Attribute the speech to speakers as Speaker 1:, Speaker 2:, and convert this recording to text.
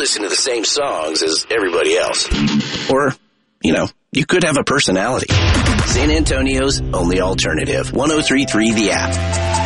Speaker 1: listen to the same songs as everybody else. Or, you could have a personality. San Antonio's only alternative. 103.3 The App.